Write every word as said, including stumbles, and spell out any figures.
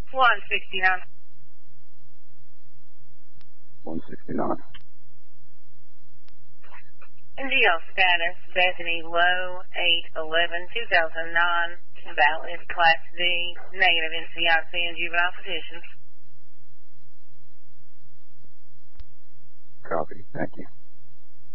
one sixty-nine. one sixty-nine. N G L status, Bethany Low, eight eleven two thousand nine, valid Class D, negative N C I C and juvenile petitions. Copy. Thank you.